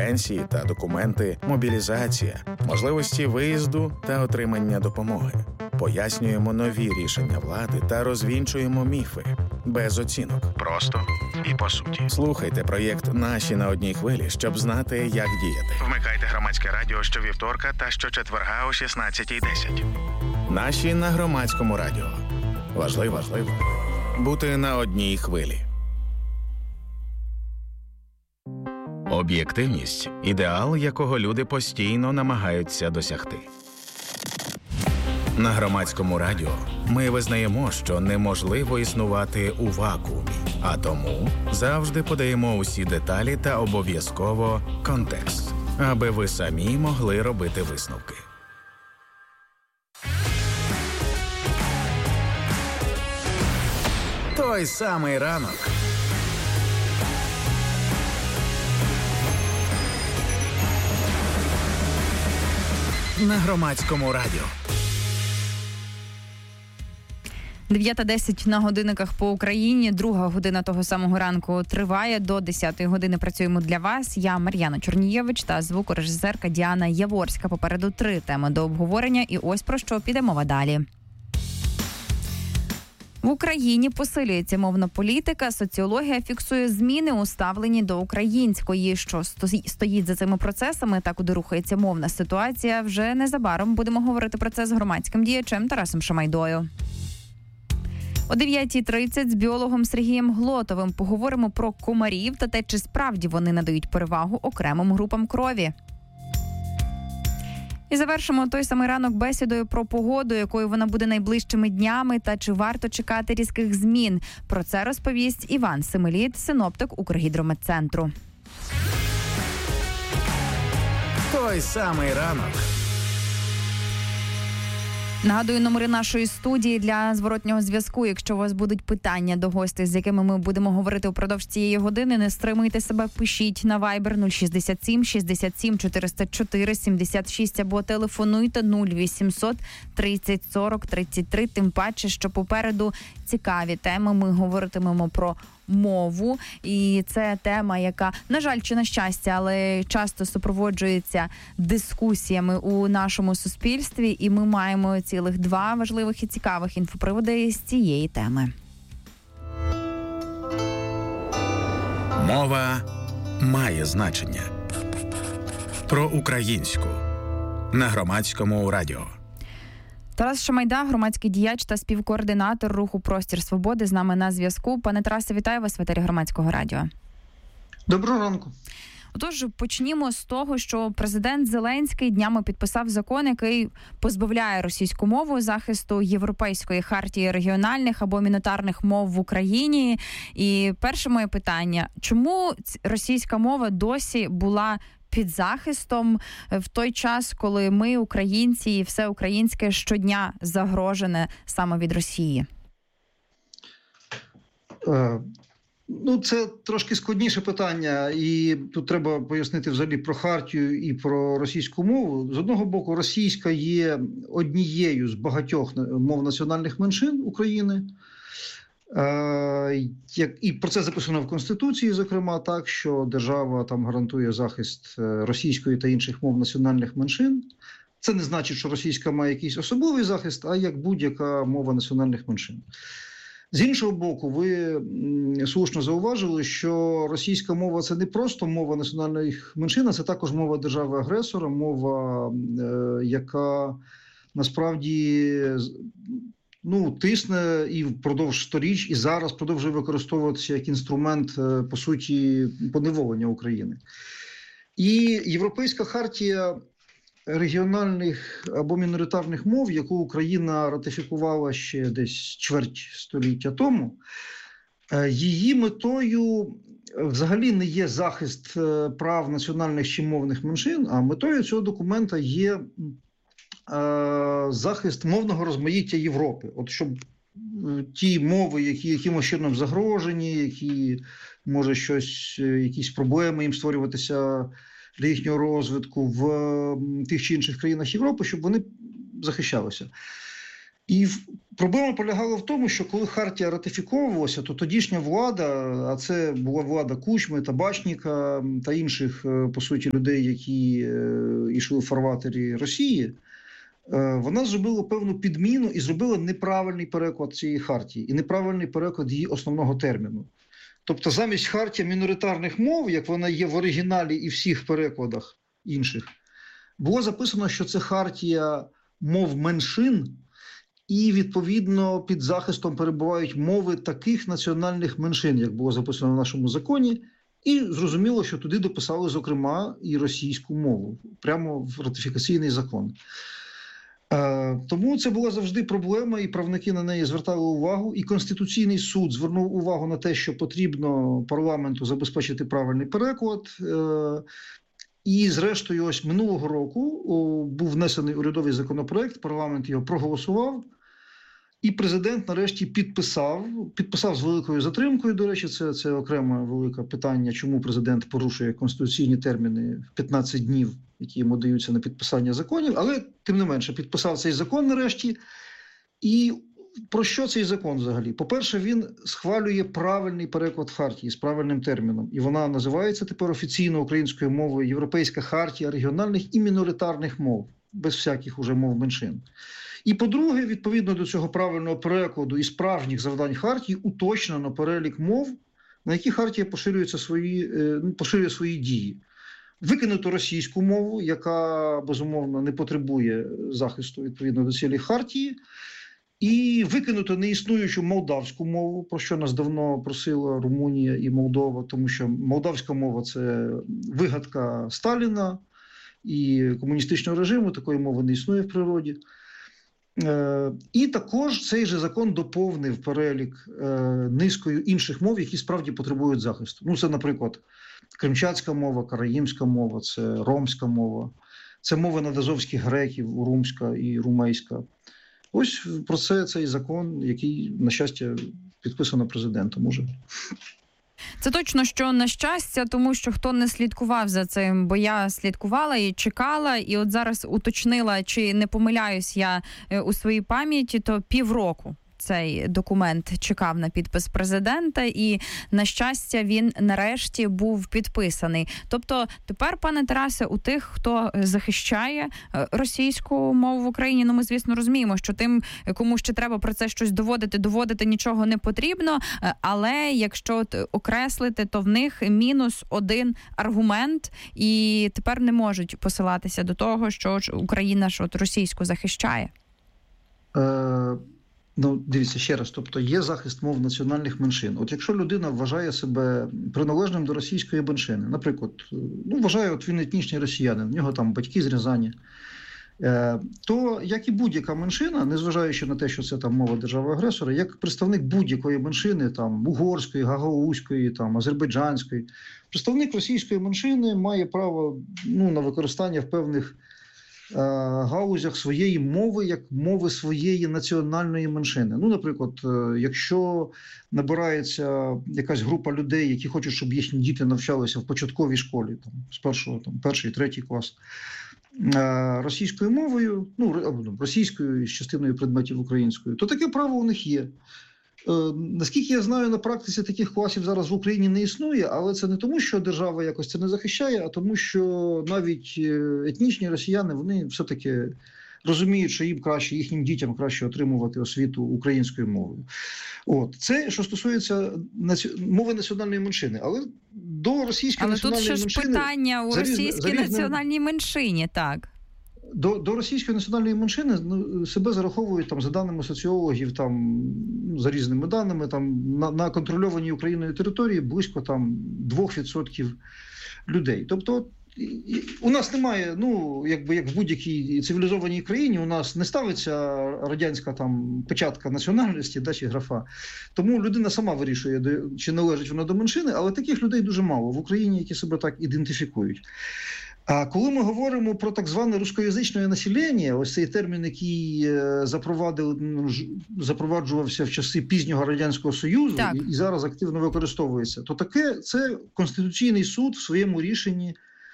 пенсії та документи, мобілізація, можливості виїзду та отримання допомоги. Пояснюємо нові рішення влади та розвінчуємо міфи. Без оцінок. Просто і по суті. Слухайте проєкт «Наші на одній хвилі», щоб знати, як діяти. Вмикайте Громадське радіо щовівторка та щочетверга о 16:10. «Наші» на Громадському радіо. Важливо бути на одній хвилі. Об'єктивність – ідеал, якого люди постійно намагаються досягти. На Громадському радіо ми визнаємо, що неможливо існувати у вакуумі, а тому завжди подаємо усі деталі та обов'язково контекст, аби ви самі могли робити висновки. Той самий ранок. На Громадському радіо. 9:10 на годинниках по Україні. Друга година того самого ранку триває. До 10-ї години працюємо для вас. Я Мар'яна Чорнієвич та звукорежисерка Діана Яворська. Попереду 3 теми до обговорення. І ось про що піде мова далі. В Україні посилюється мовна політика. Соціологія фіксує зміни у ставленні до української. Що стоїть за цими процесами та куди рухається мовна ситуація, вже незабаром будемо говорити про це з громадським діячем Тарасом Шамайдою. О 9:30 з біологом Сергієм Глотовим поговоримо про комарів та те, чи справді вони надають перевагу окремим групам крові. І завершимо той самий ранок бесідою про погоду, якою вона буде найближчими днями, та чи варто чекати різких змін. Про це розповість Іван Семеліт, синоптик Укргідрометцентру. Той самий ранок. Нагадую, номери нашої студії для зворотнього зв'язку. Якщо у вас будуть питання до гостей, з якими ми будемо говорити упродовж цієї години, не стримуйте себе, пишіть на Viber 067 67 404 76 або телефонуйте 0800 30 40 33. Тим паче, що попереду цікаві теми. Ми говоритимемо про мову, і це тема, яка, на жаль, чи на щастя, але часто супроводжується дискусіями у нашому суспільстві, і ми маємо цілих 2 важливих і цікавих інфоприводи з цієї теми. Мова має значення. Про українську. На Громадському радіо. Тарас Шамайда, громадський діяч та співкоординатор руху «Простір свободи» з нами на зв'язку. Пане Тарасе, вітаю вас в етері Громадського радіо. Доброго ранку. Отож, почнімо з того, що президент Зеленський днями підписав закон, який позбавляє російську мову захисту Європейської хартії регіональних або міноритарних мов в Україні. І перше моє питання, чому російська мова досі була під захистом в той час, коли ми, українці, і все українське щодня загрожене саме від Росії? Це трошки складніше питання, і тут треба пояснити взагалі про хартію і про російську мову. З одного боку, російська є однією з багатьох мов національних меншин України, і про це записано в Конституції, зокрема, так, що держава там гарантує захист російської та інших мов національних меншин. Це не значить, що російська має якийсь особливий захист, а як будь-яка мова національних меншин. З іншого боку, ви слушно зауважили, що російська мова – це не просто мова національних меншин, а це також мова держави-агресора, мова, яка насправді тисне і впродовж сторіч, і зараз продовжує використовуватися як інструмент, по суті, поневолення України. І Європейська хартія регіональних або міноритарних мов, яку Україна ратифікувала ще десь чверть століття тому, її метою взагалі не є захист прав національних чи мовних меншин, а метою цього документа є захист мовного розмаїття Європи. От щоб ті мови, які якимось чином загрожені, які, може, якісь проблеми їм створюватися для їхнього розвитку в тих чи інших країнах Європи, щоб вони захищалися. І проблема полягала в тому, що коли хартія ратифіковувалася, то тодішня влада, а це була влада Кучми, Табачніка та інших, по суті, людей, які йшли в фарватері Росії, вона зробила певну підміну і зробила неправильний переклад цієї хартії і неправильний переклад її основного терміну. Тобто замість хартія міноритарних мов, як вона є в оригіналі і всіх перекладах інших, було записано, що це хартія мов меншин, і, відповідно, під захистом перебувають мови таких національних меншин, як було записано в нашому законі, і зрозуміло, що туди дописали, зокрема, і російську мову, прямо в ратифікаційний закон. Тому це була завжди проблема, і правники на неї звертали увагу, і Конституційний суд звернув увагу на те, що потрібно парламенту забезпечити правильний переклад. І, зрештою, ось минулого року був внесений урядовий законопроект, парламент його проголосував, і президент нарешті підписав з великою затримкою, до речі, це окреме велике питання, чому президент порушує конституційні терміни в 15 днів, які йому даються на підписання законів, але, тим не менше, підписав цей закон нарешті. І про що цей закон взагалі? По-перше, він схвалює правильний переклад хартії з правильним терміном. І вона називається тепер офіційно українською мовою «Європейська хартія регіональних і міноритарних мов», без всяких уже мов меншин. І, по-друге, відповідно до цього правильного перекладу і справжніх завдань хартії уточнено перелік мов, на які хартія поширює свої дії. Викинуто російську мову, яка, безумовно, не потребує захисту відповідно до цілей хартії, і викинуто неіснуючу молдавську мову, про що нас давно просила Румунія і Молдова, тому що молдавська мова – це вигадка Сталіна і комуністичного режиму, такої мови не існує в природі. І також цей же закон доповнив перелік низкою інших мов, які справді потребують захисту. Ну, це, наприклад, кримчацька мова, караїмська мова, це ромська мова, це мови надазовських греків, урумська і румейська. Ось про це цей закон, який, на щастя, підписано президентом уже. Це точно, що на щастя, тому що хто не слідкував за цим, бо я слідкувала і чекала, і от зараз уточнила, чи не помиляюсь я у своїй пам'яті, то півроку цей документ чекав на підпис президента, і, на щастя, він нарешті був підписаний. Тобто тепер, пане Тарасе, у тих, хто захищає російську мову в Україні, ну ми, звісно, розуміємо, що тим, кому ще треба про це щось доводити нічого не потрібно, але якщо окреслити, то в них мінус один аргумент, і тепер не можуть посилатися до того, що Україна ж от російську захищає. Ну, дивіться, ще раз, тобто є захист мов національних меншин. От якщо людина вважає себе приналежним до російської меншини, наприклад, вважає, от він етнічний росіянин, в нього там батьки з Рязані, то, як і будь-яка меншина, незважаючи на те, що це там мова держави-агресора, як представник будь-якої меншини, там угорської, гагаузької, там азербайджанської, представник російської меншини має право на використання в певних галузях своєї мови, як мови своєї національної меншини. Ну, наприклад, якщо набирається якась група людей, які хочуть, щоб їхні діти навчалися в початковій школі, там, з перший, третій клас, російською мовою, російською з частиною предметів українською, то таке право у них є. Наскільки я знаю, на практиці таких класів зараз в Україні не існує, але це не тому, що держава якось це не захищає, а тому, що навіть етнічні росіяни, вони все-таки розуміють, що їм краще, їхнім дітям краще отримувати освіту українською мовою. От. Це, що стосується мови національної меншини. Але до російської національної меншини... Але тут ще ж питання у російській національній меншині, так. До російської національної меншини себе зараховують, там, за даними соціологів, там, за різними даними, там, на контрольованій Україною території близько там, 2% людей. Тобто у нас немає, як в будь-якій цивілізованій країні, у нас не ставиться радянська там, печатка національності, чи графа. Тому людина сама вирішує, чи належить вона до меншини, але таких людей дуже мало в Україні, які себе так ідентифікують. А коли ми говоримо про так зване рускоязичне населення, ось цей термін, який запроваджувався в часи пізнього Радянського Союзу і зараз активно використовується, то таке це Конституційний суд в своєму рішенні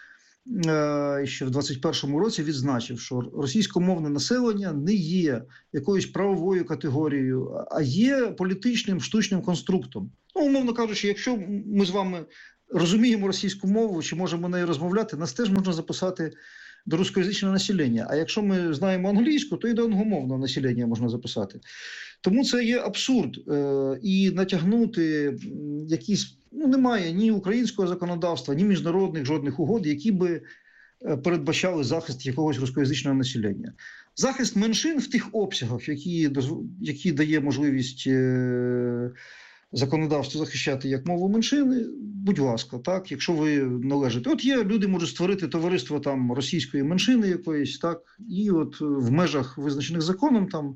ще в 21-му році відзначив, що російськомовне населення не є якоюсь правовою категорією, а є політичним штучним конструктом. Ну, умовно кажучи, якщо ми з вами розуміємо російську мову, чи можемо нею розмовляти, нас теж можна записати до рускоязичного населення. А якщо ми знаємо англійську, то і до англомовного населення можна записати. Тому це є абсурд. І натягнути якісь, немає ні українського законодавства, ні міжнародних жодних угод, які би передбачали захист якогось рускоязичного населення. Захист меншин в тих обсягах, які дає можливість законодавство захищати як мову меншини, будь ласка, так, якщо ви належите. От є, люди можуть створити товариство там російської меншини якоїсь, так, і от в межах визначених законом там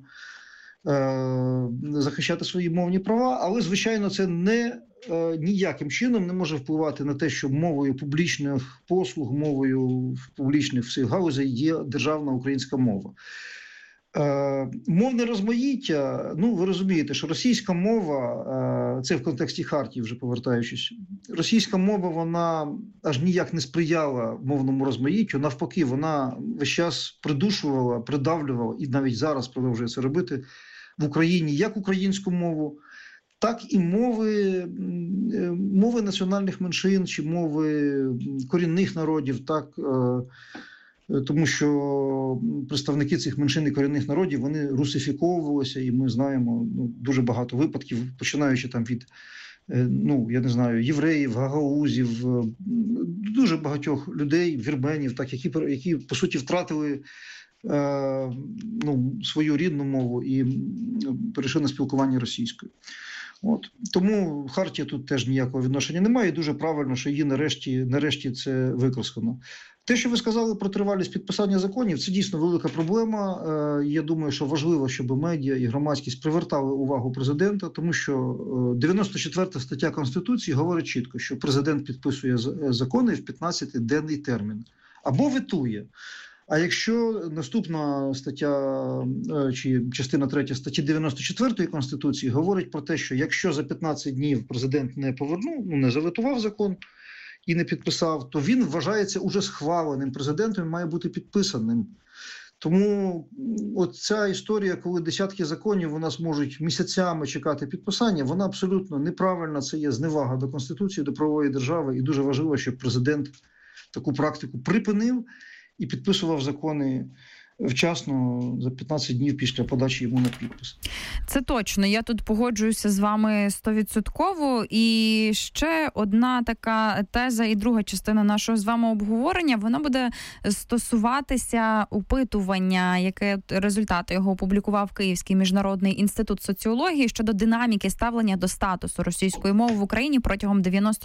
захищати свої мовні права, але, звичайно, це ніяким чином не може впливати на те, що мовою публічних послуг, мовою публічних всіх галузей є державна українська мова. Мовне розмаїття, ви розумієте, що російська мова, це в контексті Хартії вже повертаючись, російська мова, вона аж ніяк не сприяла мовному розмаїттю, навпаки, вона весь час придушувала, придавлювала і навіть зараз продовжує це робити в Україні як українську мову, так і мови національних меншин чи мови корінних народів, так, тому що представники цих меншин і корінних народів, вони русифіковувалися, і ми знаємо дуже багато випадків, починаючи там від, я не знаю, євреїв, гагаузів, дуже багатьох людей, вірменів, так, які по суті втратили свою рідну мову і перейшли на спілкування російською. От. Тому Хартія тут теж ніякого відношення немає, і дуже правильно, що її нарешті це використано. Те, що ви сказали про тривалість підписання законів, це дійсно велика проблема. Я думаю, що важливо, щоб медіа і громадськість привертали увагу президента, тому що 94 стаття Конституції говорить чітко, що президент підписує закони в 15-денний термін або ветує. А якщо наступна стаття, чи частина 3 статті 94 Конституції говорить про те, що якщо за 15 днів президент не повернув, не заветував закон і не підписав, то він вважається уже схваленим президентом і має бути підписаним. Тому от ця історія, коли десятки законів у нас можуть місяцями чекати підписання, вона абсолютно неправильна, це є зневага до Конституції, до правової держави, і дуже важливо, щоб президент таку практику припинив і підписував закони вчасно, за 15 днів після подачі йому на підпис. Це точно. Я тут погоджуюся з вами 100%. І ще одна така теза і друга частина нашого з вами обговорення, вона буде стосуватися опитування, яке результати його опублікував Київський міжнародний інститут соціології щодо динаміки ставлення до статусу російської мови в Україні протягом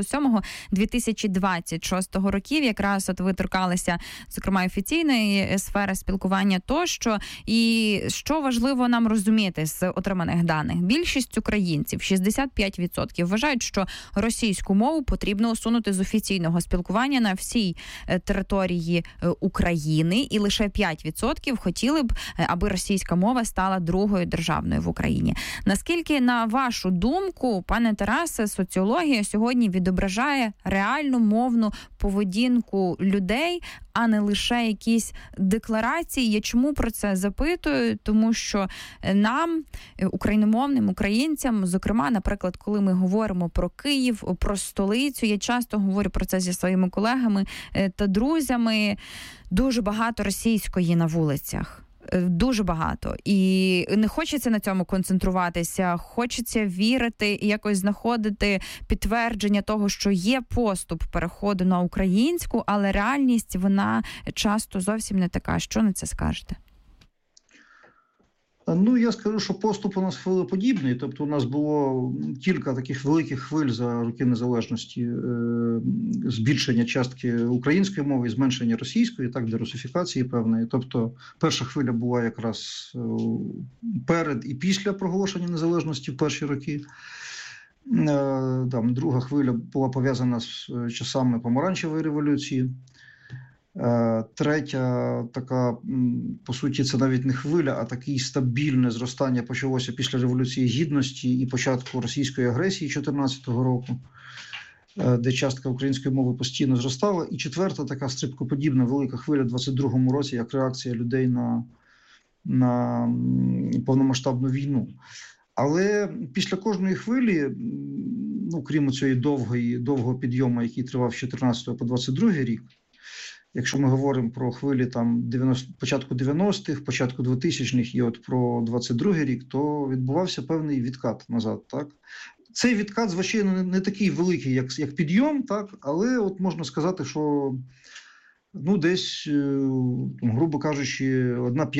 97-2026 років. Якраз от ви торкалися, зокрема, офіційної сфери спілкування тощо. І що важливо нам розуміти з отриманих даних? Більшість українців, 65%, вважають, що російську мову потрібно усунути з офіційного спілкування на всій території України, і лише 5% хотіли б, аби російська мова стала другою державною в Україні. Наскільки, на вашу думку, пане Тарасе, соціологія сьогодні відображає реальну мовну поведінку людей, а не лише якісь декларації? Я чому про це запитую? Тому що нам, україномовним українцям, зокрема, наприклад, коли ми говоримо про Київ, про столицю, я часто говорю про це зі своїми колегами та друзями, дуже багато російської на вулицях. Дуже багато. І не хочеться на цьому концентруватися, хочеться вірити і якось знаходити підтвердження того, що є поступ переходу на українську, але реальність, вона часто зовсім не така. Що на це скажете? Я скажу, що поступ у нас хвилеподібний. Тобто у нас було кілька таких великих хвиль за роки незалежності, збільшення частки української мови і зменшення російської, так, дерусифікації певної. Тобто перша хвиля була якраз перед і після проголошення незалежності в перші роки. Друга хвиля була пов'язана з часами Помаранчевої революції. Третя така, по суті, це навіть не хвиля, а таке стабільне зростання почалося після Революції Гідності і початку російської агресії 2014 року. де частка української мови постійно зростала. І четверта така стрибкоподібна велика хвиля в 22-му році, як реакція людей на повномасштабну війну. Але після кожної хвилі, крім цієї довгого підйому, який тривав з 14 по 22 рік, якщо ми говоримо про хвилі початку 90-х, початку 2000-х і от про 22 рік, то відбувався певний відкат назад, так? Цей відкат, звичайно, не такий великий, як підйом, так? Але от можна сказати, що десь, грубо кажучи,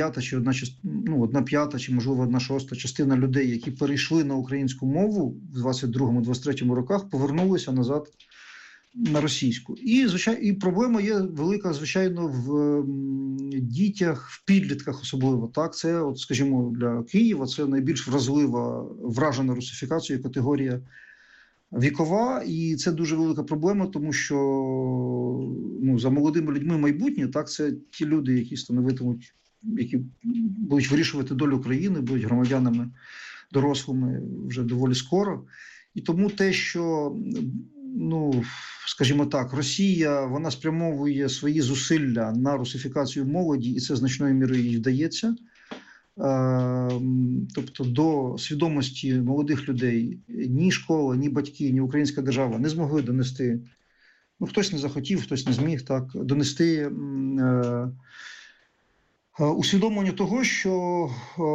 1/5 чи, можливо, 1/6 частина людей, які перейшли на українську мову в 22-23 роках, повернулися назад на російську. І проблема є велика, звичайно, в дітях, в підлітках особливо. Так? Це, от, скажімо, для Києва це найбільш вражена русифікацією категорія вікова, і це дуже велика проблема, тому що за молодими людьми майбутнє, так, це ті люди, які становитимуть, які будуть вирішувати долю країни, будуть громадянами дорослими вже доволі скоро. І тому те, що, скажімо так, Росія, вона спрямовує свої зусилля на русифікацію молоді, і це значною мірою їй вдається. Тобто до свідомості молодих людей ні школа, ні батьки, ні українська держава не змогли донести, хтось не захотів, хтось не зміг так донести усвідомлення того, що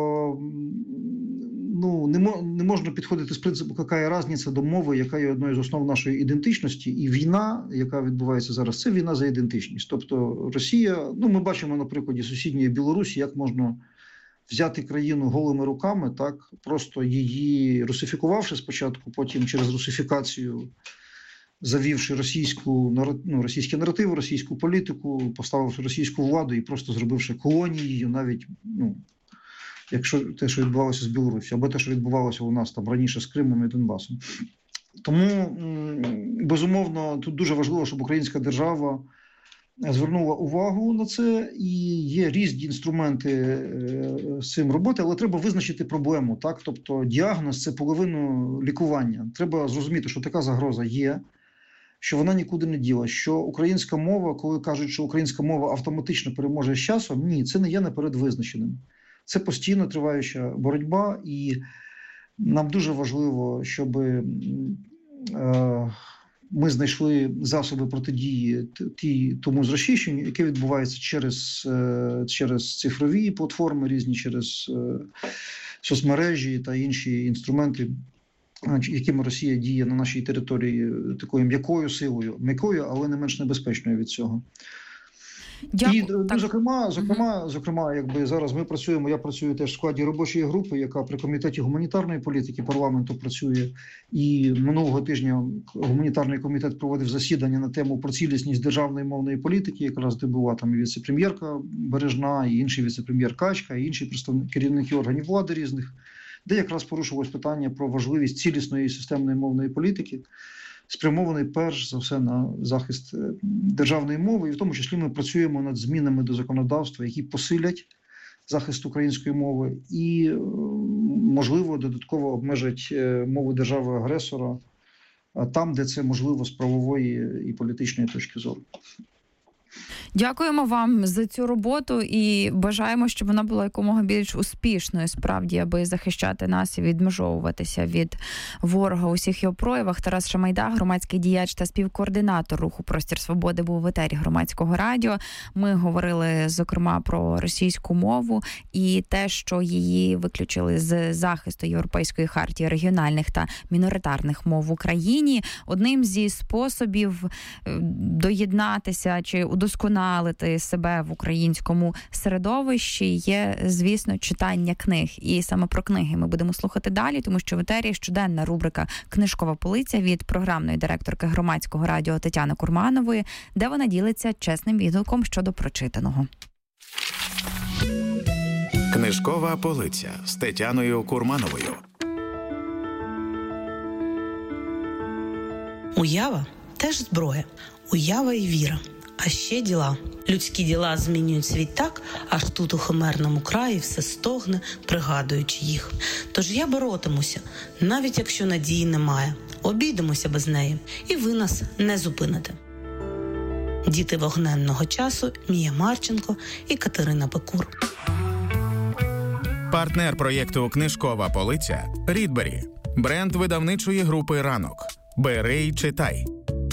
не можна підходити з принципу, яка різниця до мови, яка є одною з основ нашої ідентичності, і війна, яка відбувається зараз, це війна за ідентичність. Тобто Росія, ми бачимо на прикладі сусідньої Білорусі, як можна взяти країну голими руками, так, просто її русифікувавши спочатку, потім через русифікацію завівши російські наративи, російську політику, поставивши російську владу і просто зробивши колонією, навіть, якщо те, що відбувалося з Білорусі, або те, що відбувалося у нас там раніше з Кримом і Донбасом. Тому, безумовно, тут дуже важливо, щоб українська держава звернула увагу на це, і є різні інструменти з цим роботи, але треба визначити проблему, так? Тобто діагноз – це половину лікування. Треба зрозуміти, що така загроза є, що вона нікуди не діла, що українська мова, коли кажуть, що українська мова автоматично переможе з часом, ні, це не є наперед визначеним. Це постійно триваюча боротьба, і нам дуже важливо, щоб ми знайшли засоби протидії тому зросійщенню, яке відбувається через цифрові платформи різні, через соцмережі та інші інструменти, якими Росія діє на нашій території такою м'якою силою, але не менш небезпечною від цього. І, зокрема, якби зараз ми працюємо, я працюю теж в складі робочої групи, яка при комітеті гуманітарної політики парламенту працює. І минулого тижня гуманітарний комітет проводив засідання на тему про цілісність державної мовної політики, якраз де була там і віце-прем'єрка Бережна, і інший віце-прем'єр Качка, і інші керівники органів влади різних, де якраз порушувалось питання про важливість цілісної системної мовної політики, спрямований перш за все на захист державної мови, і в тому числі ми працюємо над змінами до законодавства, які посилять захист української мови і, можливо, додатково обмежать мову держави-агресора там, де це можливо з правової і політичної точки зору. Дякуємо вам за цю роботу і бажаємо, щоб вона була якомога більш успішною, справді, аби захищати нас і відмежовуватися від ворога у всіх його проявах. Тарас Шамайда, громадський діяч та співкоординатор руху «Простір свободи», був в етері Громадського радіо. Ми говорили, зокрема, про російську мову і те, що її виключили з захисту Європейської хартії регіональних та міноритарних мов в Україні. Одним зі способів доєднатися чи удосконалити себе в українському середовищі є, звісно, читання книг. І саме про книги ми будемо слухати далі, тому що в етері щоденна рубрика «Книжкова полиця» від програмної директорки Громадського радіо Тетяни Курманової, де вона ділиться чесним відгуком щодо прочитаного. Книжкова полиця з Тетяною Курмановою. Уява – теж зброя. Уява і віра. А ще діла. Людські діла змінюють світ так, аж тут у химерному краї все стогне, пригадуючи їх. Тож я боротимуся, навіть якщо надії немає. Обійдемося без неї, і ви нас не зупините. Діти вогненного часу, Мія Марченко і Катерина Пекур. Партнер проєкту «Книжкова полиця» – Рідбері. Бренд видавничої групи «Ранок». Бери й читай.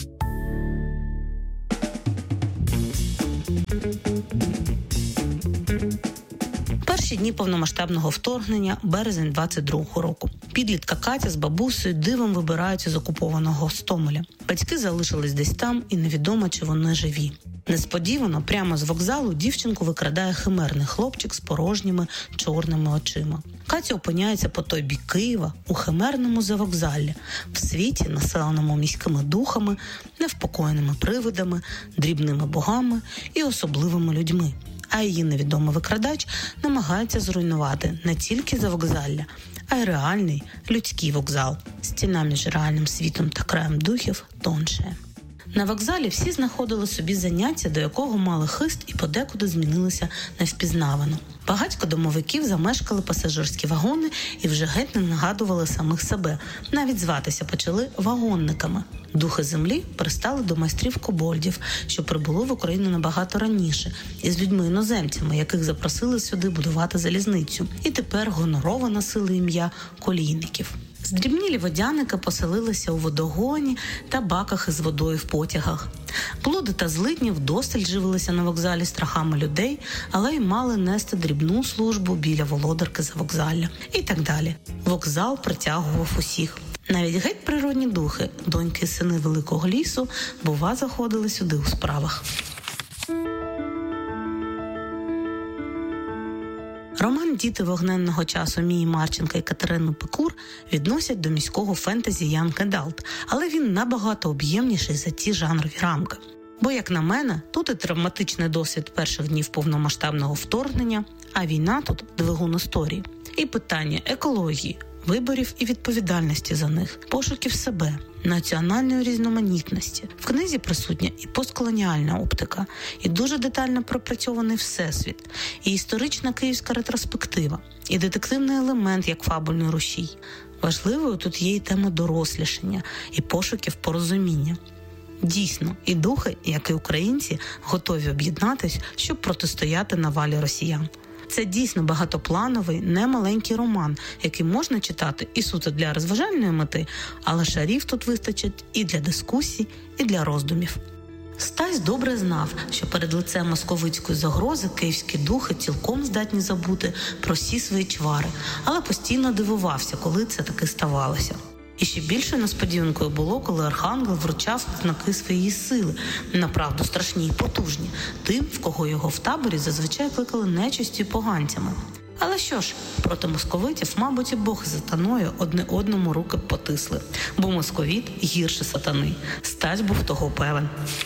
Перші дні повномасштабного вторгнення, березень 22-го року. Підлітка Катя з бабусею дивом вибираються з окупованого Гостомеля. Батьки залишились десь там, і невідомо, чи вони живі. Несподівано, прямо з вокзалу, дівчинку викрадає химерний хлопчик з порожніми чорними очима. Катя опиняється по той бік Києва, у химерному завокзаллі, в світі, населеному міськими духами, невпокоєними привидами, дрібними богами і особливими людьми. А її невідомий викрадач намагається зруйнувати не тільки завокзалля, а й реальний людський вокзал. Стіна між реальним світом та краєм духів тоншає. На вокзалі всі знаходили собі заняття, до якого мали хист і подекуди змінилися невпізнавано. Багатько домовиків замешкали пасажирські вагони і вже геть не нагадували самих себе. Навіть зватися почали вагонниками. Духи землі пристали до майстрів-кобольдів, що прибули в Україну набагато раніше, із людьми-іноземцями, яких запросили сюди будувати залізницю. І тепер гонорово носили ім'я колійників. Здрібнілі водяники поселилися у водогоні та баках із водою в потягах. Блуди та злидні вдосталь живилися на вокзалі страхами людей, але й мали нести дрібну службу біля володарки завокзалля. І так далі. Вокзал притягував усіх. Навіть геть природні духи, доньки і сини Великого лісу, бува, заходили сюди у справах. Роман «Діти вогненного часу» Мії Марченка і Катерини Пекур відносять до міського фентезі Young Adult, але він набагато об'ємніший за ті жанрові рамки. Бо, як на мене, тут і травматичний досвід перших днів повномасштабного вторгнення, а війна тут – двигун історії. І питання екології, виборів і відповідальності за них, пошуків себе, національної різноманітності. В книзі присутня і постколоніальна оптика, і дуже детально пропрацьований всесвіт, і історична київська ретроспектива, і детективний елемент як фабульний рушій. Важливою тут є і тема дорослішання, і пошуків порозуміння. Дійсно, і духи, як і українці, готові об'єднатись, щоб протистояти навалі росіян. Це дійсно багатоплановий, немаленький роман, який можна читати і суто для розважальної мети, але шарів тут вистачить і для дискусій, і для роздумів. Стась добре знав, що перед лицем московицької загрози київські духи цілком здатні забути про всі свої чвари, але постійно дивувався, коли це таки ставалося. І ще більшою несподіванкою було, коли Архангел вручав знаки своєї сили, направду страшні і потужні, тим, в кого його в таборі зазвичай кликали нечистю і поганцями. Але що ж, проти московитів, мабуть, і Бог з сатаною одне одному руки потисли, бо московіт гірше сатани. Стась був того певен.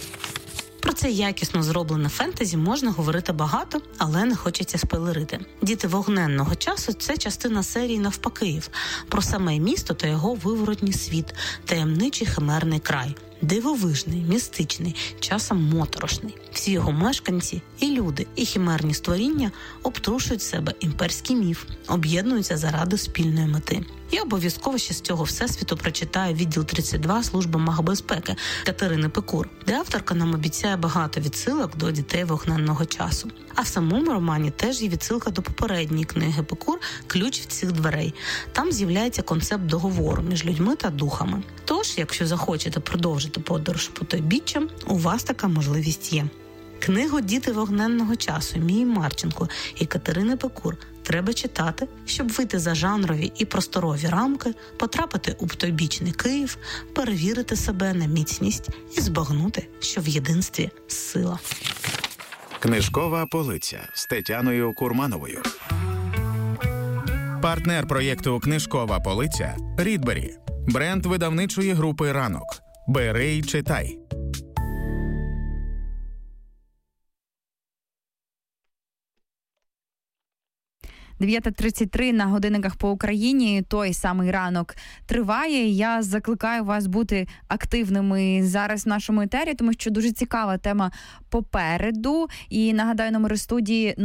Про це якісно зроблене фентезі можна говорити багато, але не хочеться спойлерити. «Діти вогненного часу» – це частина серії «Навпакиїв», про саме місто та його виворотній світ, таємничий химерний край. Дивовижний, містичний, часом моторошний. Всі його мешканці, і люди, і химерні створіння обтрушують себе імперський міф, об'єднуються заради спільної мети. Я обов'язково ще з цього всесвіту прочитаю відділ 32 Служби магбезпеки Катерини Пекур, де авторка нам обіцяє багато відсилок до «Дітей вогненного часу». А в самому романі теж є відсилка до попередньої книги Пекур «Ключ від цих дверей». Там з'являється концепт договору між людьми та духами. Тож, якщо захочете продовжити подорож потойбіччям, у вас така можливість є. Книгу «Діти вогненного часу» Мії Марченко і Катерини Пекур треба читати, щоб вийти за жанрові і просторові рамки, потрапити у потойбічний Київ, перевірити себе на міцність і збагнути, що в єдинстві сила. Книжкова полиця з Тетяною Курмановою. Партнер проєкту «Книжкова полиця» – Рідбері. Бренд видавничої групи «Ранок». Бери й читай. 9:33 на годинниках по Україні. Той самий ранок триває. Я закликаю вас бути активними зараз в нашому етері, тому що дуже цікава тема попереду. І нагадаю, номери студії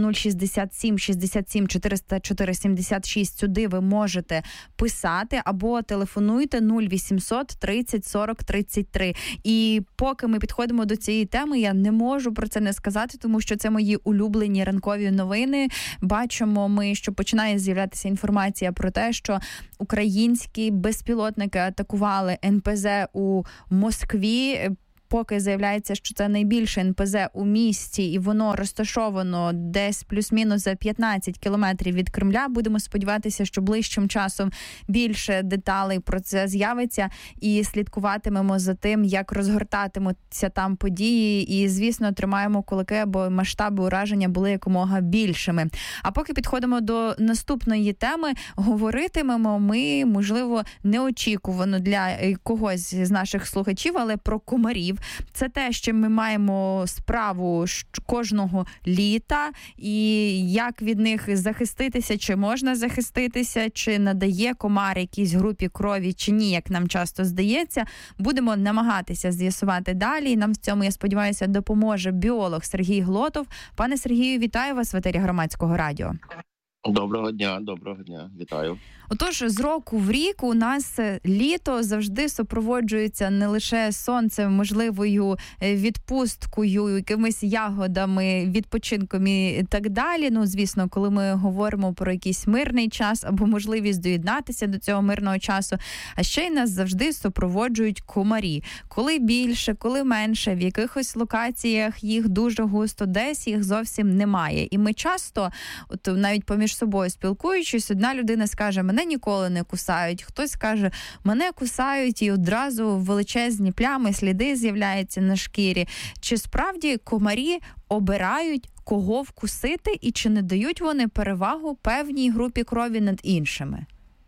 067 67 404 76. Сюди ви можете писати або телефонуйте 0800 30 40 33. І поки ми підходимо до цієї теми, я не можу про це не сказати, тому що це мої улюблені ранкові новини. Бачимо ми, що починає з'являтися інформація про те, що українські безпілотники атакували НПЗ у Москві. Поки заявляється, що це найбільше НПЗ у місті, і воно розташовано десь плюс-мінус за 15 кілометрів від Кремля. Будемо сподіватися, що ближчим часом більше деталей про це з'явиться, і слідкуватимемо за тим, як розгортатимуться там події. І, звісно, тримаємо кулаки, аби масштаби ураження були якомога більшими. А поки підходимо до наступної теми, говоритимемо ми, можливо, неочікувано для когось з наших слухачів, але про комарів. Це те, з чим ми маємо справу кожного літа, і як від них захиститися, чи можна захиститися, чи надає комар якійсь групі крові, чи ні, як нам часто здається. Будемо намагатися з'ясувати далі, і нам в цьому, я сподіваюся, допоможе біолог Сергій Глотов. Пане Сергію, вітаю вас в етері Громадського радіо. Доброго дня, вітаю. Отож, з року в рік у нас літо завжди супроводжується не лише сонцем, можливою відпусткою, якимись ягодами, відпочинком і так далі. Ну, звісно, коли ми говоримо про якийсь мирний час або можливість доєднатися до цього мирного часу, а ще й нас завжди супроводжують комарі. Коли більше, коли менше, в якихось локаціях їх дуже густо, десь їх зовсім немає. І ми часто, от навіть поміж собою спілкуючись, одна людина скаже: мене ніколи не кусають. Хтось каже: мене кусають, і одразу величезні плями, сліди з'являються на шкірі. Чи справді комарі обирають, кого вкусити, і чи не дають вони перевагу певній групі крові над іншими?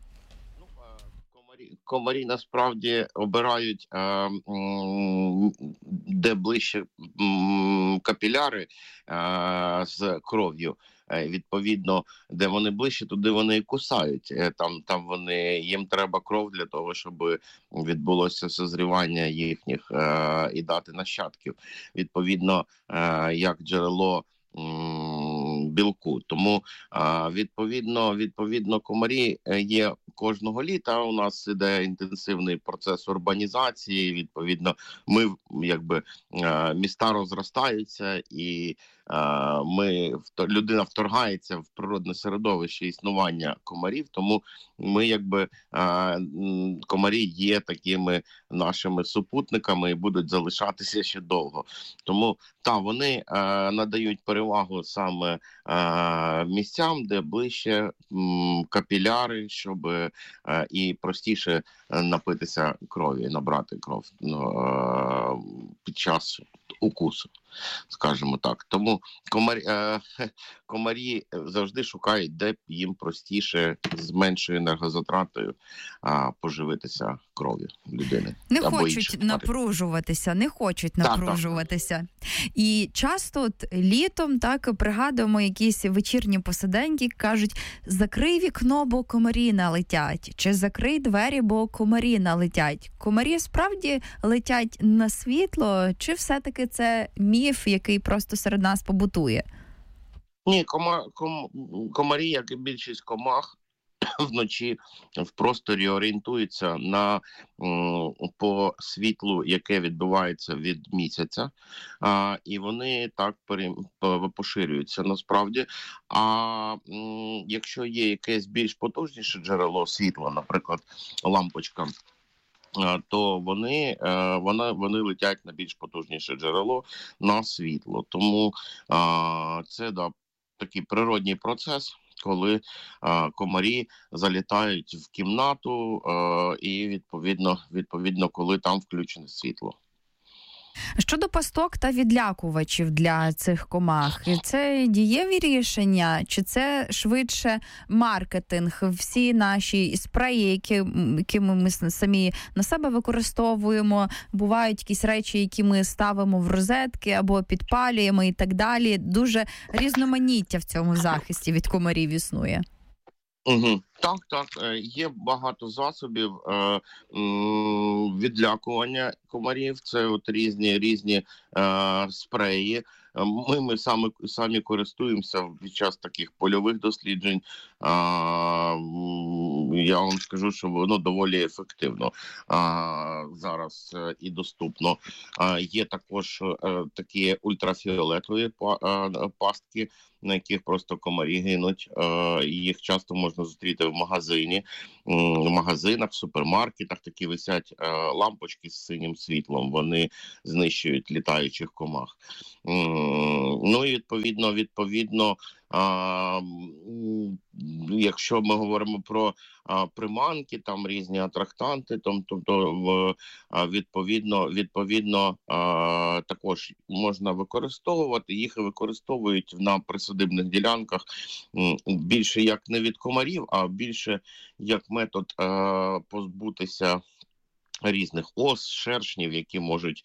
Комарі насправді обирають, де ближче капіляри з кров'ю. Відповідно, де вони ближче, туди вони і кусають. Там їм треба кров для того, щоб відбулося созрівання їхніх і дати нащадків. Відповідно, як джерело білку. Тому, відповідно, комарі є кожного літа. У нас іде інтенсивний процес урбанізації. Відповідно, міста розростаються, і людина вторгається в природне середовище існування комарів, тому комарі є такими нашими супутниками і будуть залишатися ще довго. Тому вони надають перевагу саме місцям, де ближче капіляри, щоб і простіше напитися крові, набрати кров під час укусу, скажімо так. Тому комарі завжди шукають, де їм простіше з меншою енергозатратою поживитися кров'ю людини. Не хочуть напружуватися. І часто літом пригадуємо якісь вечірні посиденьки, кажуть: закрий вікно, бо комарі налетять, чи закрий двері, бо комарі налетять. Комарі справді летять на світло, чи все-таки це міф, який просто серед нас побутує? Ні, комарі, як і більшість комах, вночі в просторі орієнтуються по світлу, яке відбувається від місяця, і вони так поширюються насправді. А якщо є якесь більш потужніше джерело світла, наприклад, лампочка, то вони летять на більш потужніше джерело, на світло. Тому це такий природній процес, коли комарі залітають в кімнату і відповідно, коли там включене світло. Щодо пасток та відлякувачів для цих комах, це дієві рішення, чи це швидше маркетинг? Всі наші спреї, які ми самі на себе використовуємо, бувають якісь речі, які ми ставимо в розетки або підпалюємо і так далі. Дуже різноманіття в цьому захисті від комарів існує. Угу. Так, є багато засобів відлякування комарів, це от різні спреї. Ми самі користуємося під час таких польових досліджень. Я вам скажу, що воно доволі ефективно зараз і доступно. Є також такі ультрафіолетові пастки, на яких просто комарі гинуть. Їх часто можна зустріти в магазинах, в супермаркетах. Такі висять лампочки з синім світлом. Вони знищують літаючих комах. Ну і відповідно, якщо ми говоримо про приманки, там різні атрактанти, тобто відповідно також можна використовувати. Їх використовують на присадибних ділянках більше як не від комарів, а більше як метод позбутися різних ос, шершнів, які можуть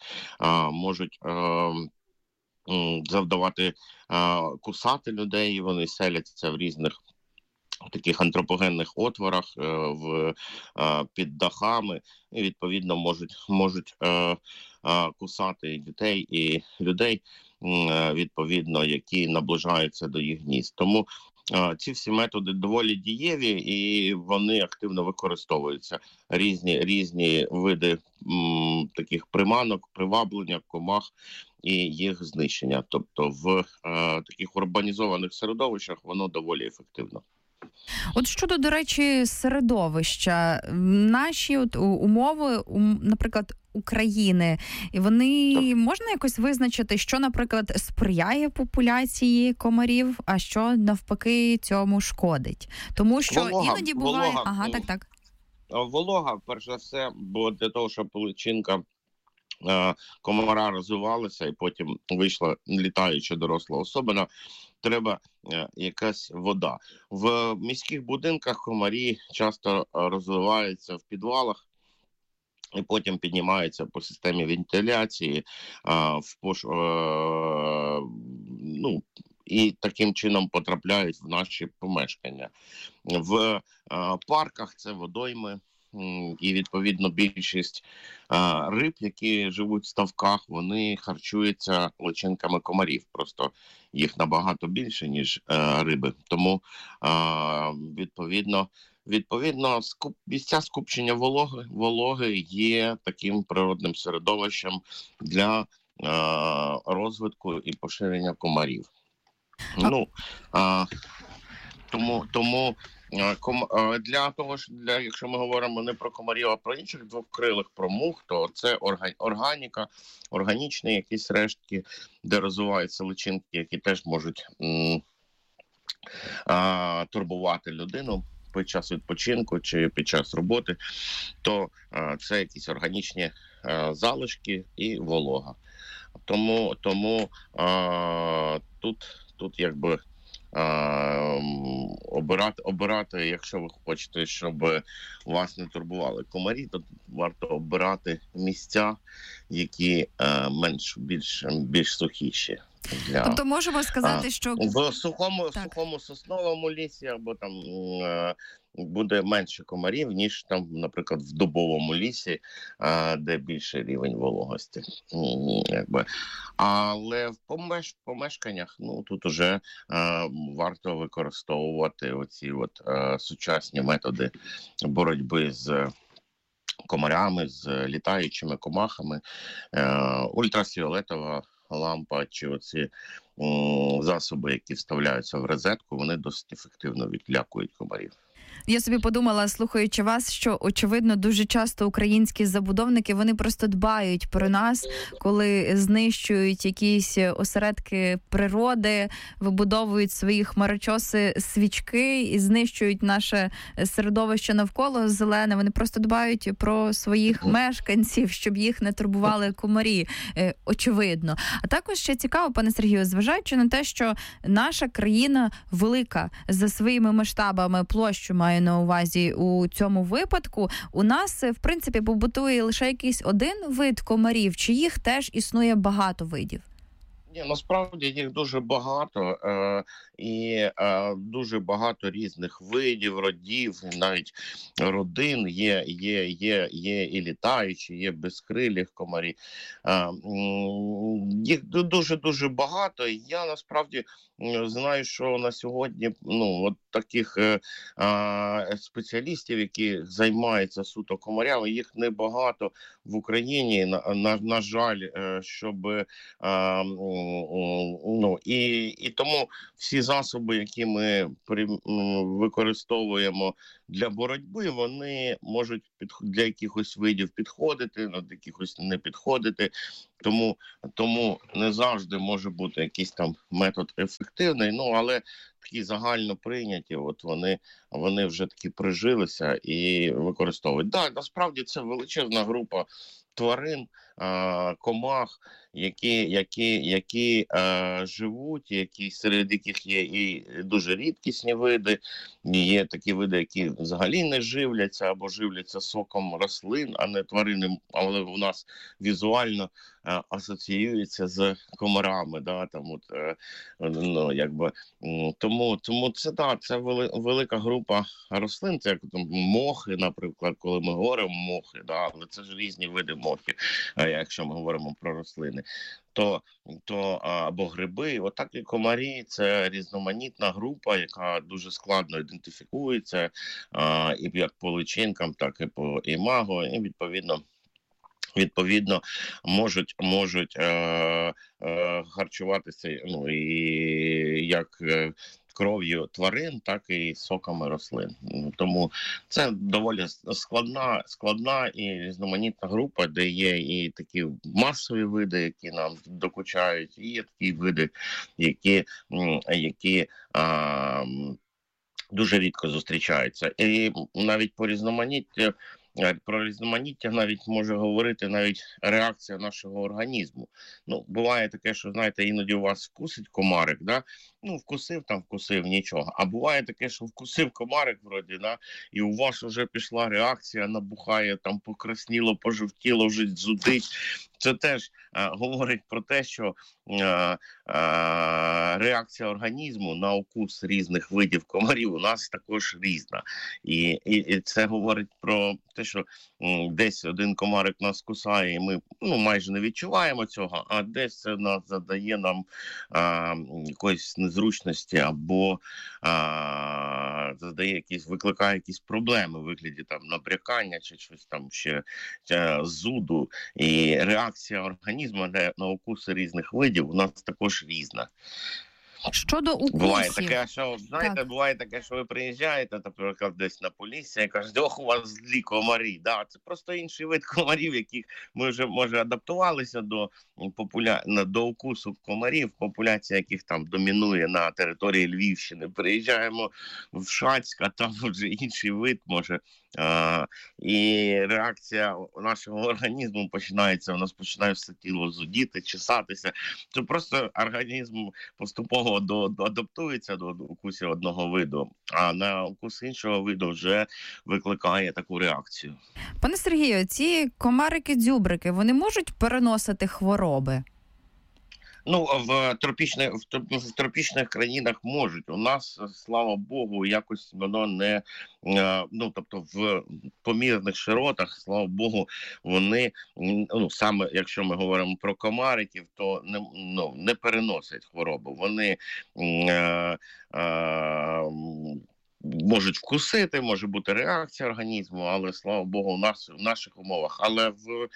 завдавати, кусати людей. Вони селяться в різних таких антропогенних отворах, під дахами, і відповідно можуть кусати дітей і людей, відповідно, які наближаються до їх гнізд. Тому ці всі методи доволі дієві, і вони активно використовуються. Різні види таких приманок, приваблення комах і їх знищення. Тобто в таких урбанізованих середовищах воно доволі ефективно. От щодо, до речі, середовища, наші умови, наприклад, України, і вони можна якось визначити, що, наприклад, сприяє популяції комарів, а що навпаки цьому шкодить? Тому що іноді буває... Так. Волога, перш за все, бо для того, щоб личинка комара розвивалася і потім вийшла літаюча доросла особина, треба якась вода. В міських будинках комарі часто розвиваються в підвалах і потім піднімаються по системі вентиляції, і таким чином потрапляють в наші помешкання. В парках це водойми, і, відповідно, більшість риб, які живуть в ставках, вони харчуються личинками комарів. Просто їх набагато більше, ніж риби. Тому, відповідно, місця скупчення вологи є таким природним середовищем для розвитку і поширення комарів. Тому для того, якщо ми говоримо не про комарів, а про інших двокрилих, про мух, то це органіка, органічні якісь рештки, де розвиваються личинки, які теж можуть турбувати людину під час відпочинку чи під час роботи, то це якісь органічні залишки і волога. Тому тут якби обирати, якщо ви хочете, щоб вас не турбували комарі, то варто обирати місця, які більш сухіші. Тобто можемо сказати, що в сухому сосновому лісі або там буде менше комарів, ніж там, наприклад, в дубовому лісі, де більший рівень вологості. Але в помешканнях, тут уже варто використовувати оці сучасні методи боротьби з комарями, з літаючими комахами, ультрафіолетова лампа чи оці засоби, які вставляються в розетку, вони досить ефективно відлякують комарів. Я собі подумала, слухаючи вас, що, очевидно, дуже часто українські забудовники, вони просто дбають про нас, коли знищують якісь осередки природи, вибудовують свої хмарочоси, свічки і знищують наше середовище навколо зелене. Вони просто дбають про своїх мешканців, щоб їх не турбували комарі, очевидно. А також ще цікаво, пане Сергію, зважаючи на те, що наша країна велика за своїми масштабами, площу маю на увазі у цьому випадку, у нас, в принципі, побутує лише якийсь один вид комарів, чи їх теж існує багато видів? Ні, насправді їх дуже багато, і дуже багато різних видів, родів, навіть родин. Є і літаючі, є безкрилих комарі. Їх дуже-дуже багато. Я насправді знаю, що на сьогодні от таких спеціалістів, які займаються суто комарями, їх небагато в Україні. На жаль, щоб і тому всі засоби, які ми використовуємо для боротьби, вони можуть для якихось видів підходити, для якихось не підходити. Тому не завжди може бути якийсь там метод ефективний, але такі загально прийняті, от вони вже такі прижилися і використовують. Так, насправді це величезна група тварин, комах, які живуть, серед яких є і дуже рідкісні види, є такі види, які взагалі не живляться або живляться соком рослин, а не тваринним, але у нас візуально асоціюється з комарами, тому це велика група рослин, це як там мохи, наприклад, коли ми говоримо мохи, але це ж різні види мохів, якщо ми говоримо про рослини, то або гриби, отак і комарі, це різноманітна група, яка дуже складно ідентифікується, і як по личинкам, так і по імаго, і відповідно можуть харчуватися і як кров'ю тварин, так і соками рослин. Тому це доволі складна і різноманітна група, де є і такі масові види, які нам докучають, і є такі види, які дуже рідко зустрічаються. І навіть про різноманіття навіть може говорити навіть реакція нашого організму. Буває таке, що, знаєте, іноді у вас вкусить комарик, вкусив, нічого. А буває таке, що вкусив комарик вроді, і у вас вже пішла реакція, набухає, там покрасніло, пожовтіло, вже зудить. Це теж говорить про те, що реакція організму на укус різних видів комарів у нас також різна. І це говорить про те, що десь один комарик нас кусає, і ми майже не відчуваємо цього, а десь це задає нам якоїсь незручності або викликає якісь проблеми у вигляді набрякання чи щось там ще зуду. І реакція організму на укуси різних видів у нас також різна. Щодо укусів. Буває таке, що, буває таке, що ви приїжджаєте, наприклад, десь на Полісся і кажете, у вас злі комарі. Це просто інший вид комарів, яких ми вже, може, адаптувалися до укусу комарів, популяція яких там домінує на території Львівщини. Приїжджаємо в Шацьк, а там вже інший вид може. І реакція нашого організму починається, у нас починає все тіло зудіти, чесатися. Це просто організм поступово адаптується до укусів одного виду, а на укус іншого виду вже викликає таку реакцію. Пане Сергію, ці комарики-дзюбрики, вони можуть переносити хвороби? В тропічних країнах можуть. У нас, слава Богу, якось воно не... тобто в помірних широтах, слава Богу, вони, саме якщо ми говоримо про комариків, то не переносять хворобу. Вони можуть вкусити, може бути реакція організму, але, слава Богу, в наших умовах. Але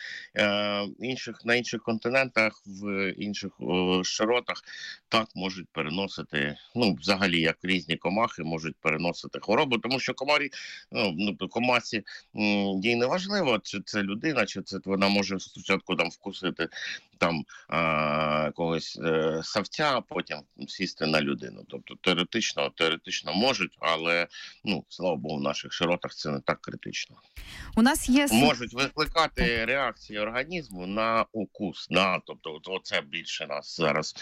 на інших континентах, в інших широтах так можуть переносити, взагалі, як різні комахи можуть переносити хворобу, тому що комасі їй не важливо, чи це людина, чи це вона може спочатку вкусити когось савця, а потім сісти на людину. Тобто теоретично можуть, але, слава Богу, в наших широтах це не так критично. У нас є... Можуть викликати реакції організму на укус. Тобто це більше нас зараз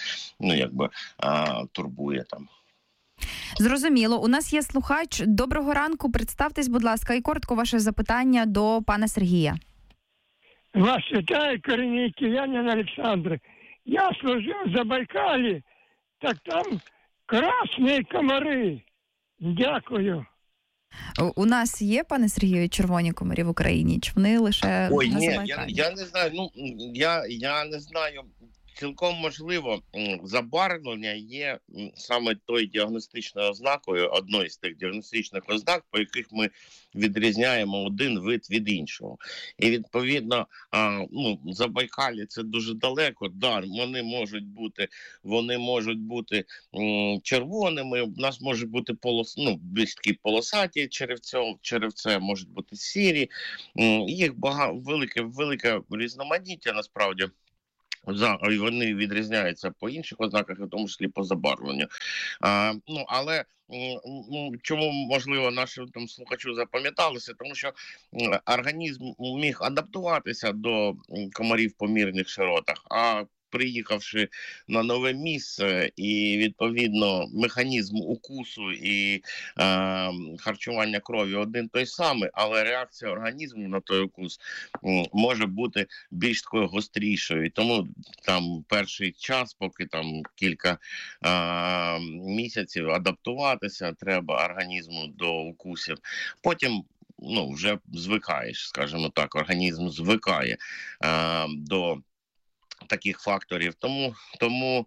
турбує там. Зрозуміло. У нас є слухач. Доброго ранку. Представтесь, будь ласка, і коротко ваше запитання до пана Сергія. Вас вітає корінний киянин Олександр. Я служив в Забайкалі, так там красні комари. Дякую. У нас є, пане Сергію, червоні комарі в Україні? Чи вони лише на Забайкалі? Я не знаю. Я не знаю. Цілком можливо, забарвлення є саме тою діагностичною ознакою, одною з тих діагностичних ознак, по яких ми відрізняємо один вид від іншого. І відповідно, Забайкалі це дуже далеко, вони можуть бути червоними, у нас може бути більш такі полосаті черевце, можуть бути сірі, їх велике різноманіття насправді. Вони відрізняються по інших ознаках, в тому числі по забарвленню. Але чому, можливо, нашому слухачу запам'яталося? Тому що організм міг адаптуватися до комарів в помірних широтах, а приїхавши на нове місце, і, відповідно, механізм укусу і харчування крові один той самий, але реакція організму на той укус може бути більш такою гострішою. І тому перший час, поки кілька місяців адаптуватися треба організму до укусів. Потім вже звикаєш, скажімо так, організм звикає до таких факторів. Тому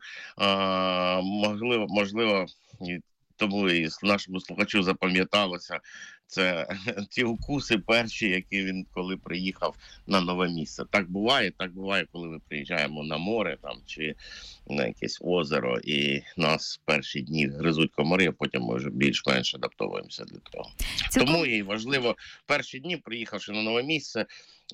можливо, тому і нашому слухачу запам'яталося це ті укуси перші, які він коли приїхав на нове місце. Так буває, коли ми приїжджаємо на море чи на якесь озеро, і нас перші дні гризуть комари, а потім ми вже більш-менш адаптовуємося до того. Тому і важливо перші дні, приїхавши на нове місце,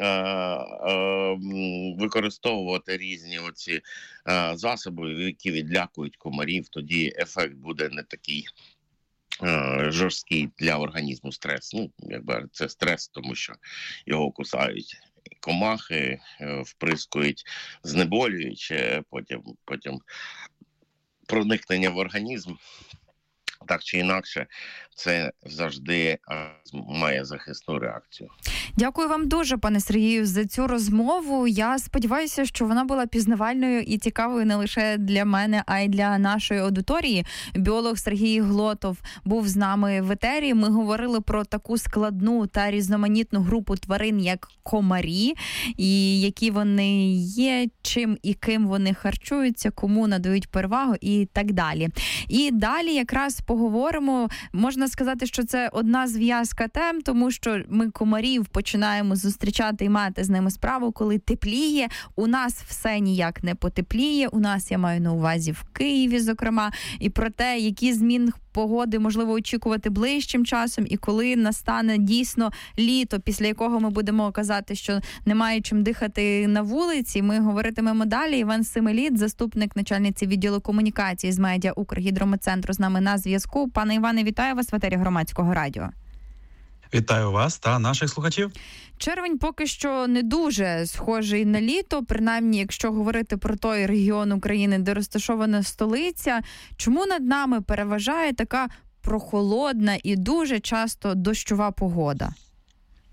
використовувати різні оці засоби, які відлякують комарів, тоді ефект буде не такий жорсткий для організму стрес. Це стрес, тому що його кусають комахи, вприскують знеболююче, потім проникнення в організм. Так чи інакше, це завжди має захисну реакцію. Дякую вам дуже, пане Сергію, за цю розмову. Я сподіваюся, що вона була пізнавальною і цікавою не лише для мене, а й для нашої аудиторії. Біолог Сергій Глотов був з нами в етері. Ми говорили про таку складну та різноманітну групу тварин, як комарі, і які вони є, чим і ким вони харчуються, кому надають перевагу і так далі. І далі якраз поговоримо, можна сказати, що це одна зв'язка тем, тому що ми комарів починаємо зустрічати і мати з ними справу, коли тепліє. У нас все ніяк не потепліє. У нас, я маю на увазі, в Києві, зокрема, і про те, які зміни погоди можливо очікувати ближчим часом, і коли настане дійсно літо, після якого ми будемо казати, що немає чим дихати на вулиці, ми говоритимемо далі. Іван Семеліт, заступник начальниці відділу комунікації з медіа Укргідрометцентру, з нами на зв'язку. Пане Іване, вітаю вас в етері Громадського радіо. Вітаю вас та наших слухачів. Червень поки що не дуже схожий на літо, принаймні, якщо говорити про той регіон України, де розташована столиця. Чому над нами переважає така прохолодна і дуже часто дощова погода?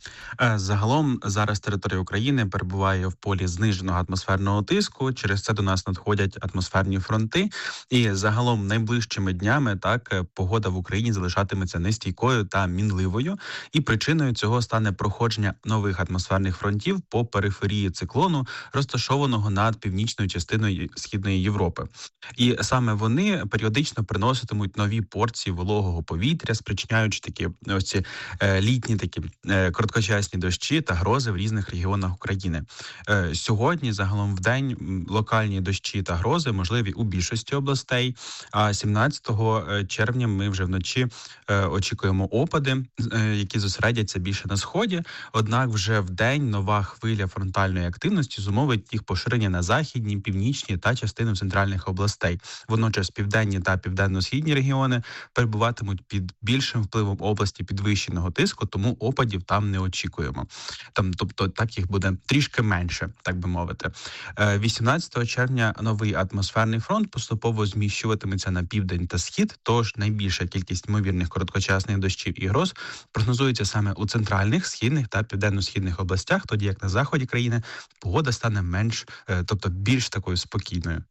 Загалом зараз територія України перебуває в полі зниженого атмосферного тиску. Через це до нас надходять атмосферні фронти. І загалом найближчими днями погода в Україні залишатиметься нестійкою та мінливою. І причиною цього стане проходження нових атмосферних фронтів по периферії циклону, розташованого над північною частиною Східної Європи. І саме вони періодично приноситимуть нові порції вологого повітря, спричиняючи такі ось ці літні такі короткочасні дощі та грози в різних регіонах України. Сьогодні загалом в день локальні дощі та грози можливі у більшості областей, а 17 червня ми вже вночі очікуємо опади, які зосередяться більше на сході, однак вже в день нова хвиля фронтальної активності зумовить їх поширення на західні, північні та частину центральних областей. Водночас південні та південно-східні регіони перебуватимуть під більшим впливом області підвищеного тиску, тому опадів там не очікуємо. Тобто так їх буде трішки менше, так би мовити. 18 червня новий атмосферний фронт поступово зміщуватиметься на південь та схід, тож найбільша кількість ймовірних короткочасних дощів і гроз прогнозується саме у центральних, східних та південно-східних областях, тоді як на заході країни погода стане більш такою спокійною.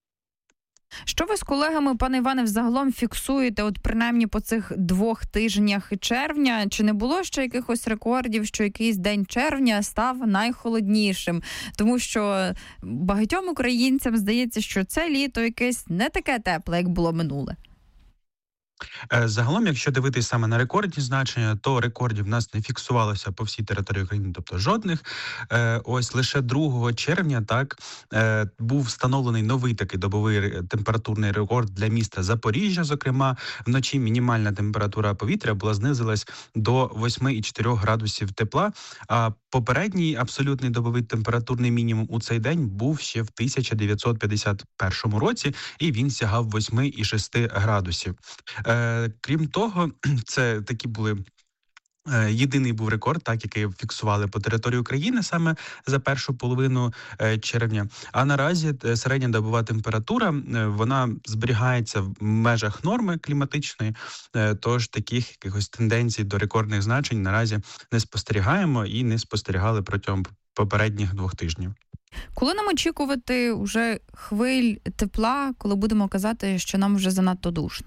Що ви з колегами, пане Іване, взагалом фіксуєте, принаймні по цих 2 тижнях червня? Чи не було ще якихось рекордів, що якийсь день червня став найхолоднішим? Тому що багатьом українцям здається, що це літо якесь не таке тепле, як було минуле. Загалом, якщо дивитись саме на рекордні значення, то рекордів в нас не фіксувалося по всій території України, тобто жодних. Ось лише 2 червня був встановлений новий такий добовий температурний рекорд для міста Запоріжжя. Зокрема, вночі мінімальна температура повітря знизилась до 8,4 градусів тепла, а попередній абсолютний добовий температурний мінімум у цей день був ще в 1951 році, і він сягав 8,6 градусів. Крім того, це такі були єдиний був рекорд, який фіксували по території України саме за першу половину червня. А наразі середня добова температура, вона зберігається в межах норми кліматичної, тож таких якихось тенденцій до рекордних значень наразі не спостерігаємо і не спостерігали протягом попередніх 2 тижнів. Коли нам очікувати вже хвиль тепла, коли будемо казати, що нам вже занадто душно?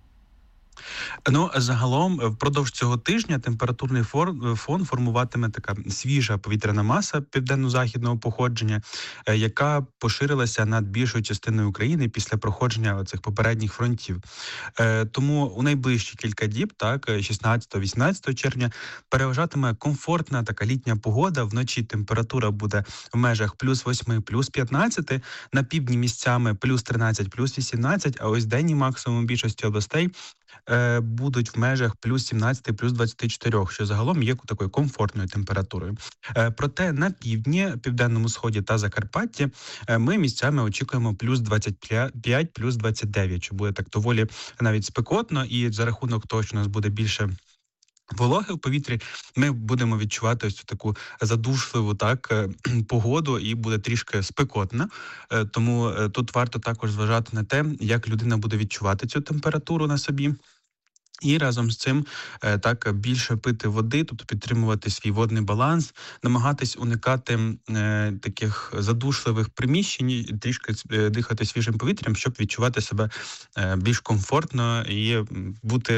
Загалом впродовж цього тижня температурний фон формуватиме така свіжа повітряна маса південно-західного походження, яка поширилася над більшою частиною України після проходження цих попередніх фронтів. Тому у найближчі кілька діб, 16-18 червня, переважатиме комфортна така літня погода. Вночі температура буде в межах плюс 8, плюс 15, на півдні місцями плюс 13, плюс 18, а ось денні максимум більшості областей будуть в межах плюс 17, плюс 24, що загалом є такою комфортною температурою. Проте на півдні, південному сході та Закарпатті ми місцями очікуємо плюс 25, плюс 29, що буде так доволі навіть спекотно, і за рахунок того, що у нас буде більше вологи в повітрі, ми будемо відчувати ось таку задушливу погоду, і буде трішки спекотно. Тому тут варто також зважати на те, як людина буде відчувати цю температуру на собі. І разом з цим більше пити води, тобто підтримувати свій водний баланс, намагатись уникати таких задушливих приміщень, трішки дихати свіжим повітрям, щоб відчувати себе більш комфортно і бути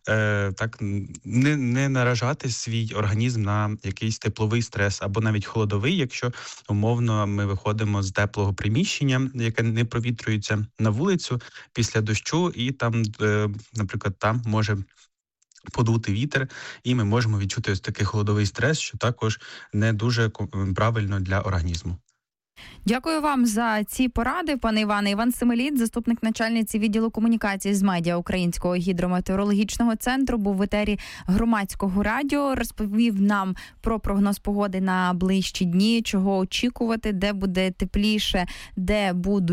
не наражати свій організм на якийсь тепловий стрес або навіть холодовий, якщо умовно ми виходимо з теплого приміщення, яке не провітрюється, на вулицю після дощу, і там, наприклад, там може подути вітер, і ми можемо відчути ось такий холодовий стрес, що також не дуже правильно для організму. Дякую вам за ці поради, пане Іване. Іван Семеліт, заступник начальниці відділу комунікації з медіа Українського гідрометеорологічного центру, був в етері Громадського радіо, розповів нам про прогноз погоди на ближчі дні, чого очікувати, де буде тепліше, де будуть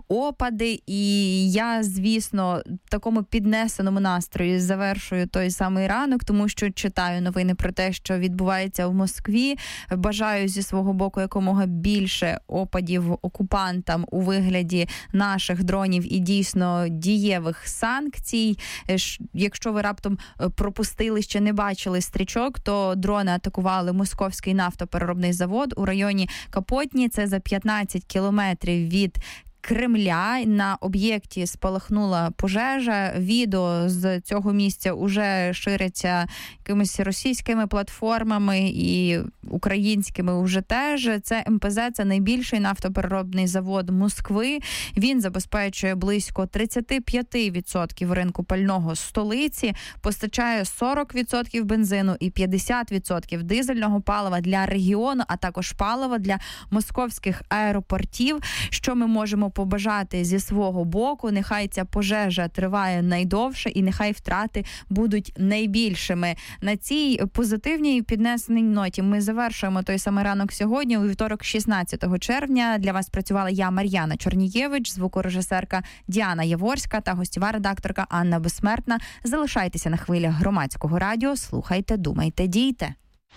опади. І я, звісно, в такому піднесеному настрої завершую той самий ранок, тому що читаю новини про те, що відбувається в Москві. Бажаю зі свого боку якомога більше опадів окупантам у вигляді наших дронів і дійсно дієвих санкцій. Якщо ви раптом пропустили, ще не бачили стрічок, то дрони атакували московський нафтопереробний завод у районі Капотні. Це за 15 кілометрів від Кремля. На об'єкті спалахнула пожежа. Відео з цього місця уже ширяться якимись російськими платформами і українськими уже теж. Це МПЗ, це найбільший нафтопереробний завод Москви. Він забезпечує близько 35% ринку пального столиці, постачає 40% бензину і 50% дизельного палива для регіону, а також палива для московських аеропортів. Що ми можемо побажати зі свого боку? Нехай ця пожежа триває найдовше і нехай втрати будуть найбільшими. На цій позитивній піднесеній ноті ми завершуємо той самий ранок сьогодні. У вівторок, 16 червня. Для вас працювала я, Мар'яна Чорнієвич, звукорежисерка Діана Яворська та гостєва редакторка Анна Безсмертна. Залишайтеся на хвилях Громадського радіо. Слухайте, думайте, дійте.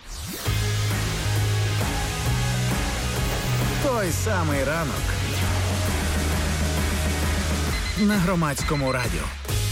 Той самий ранок на Громадському радіо.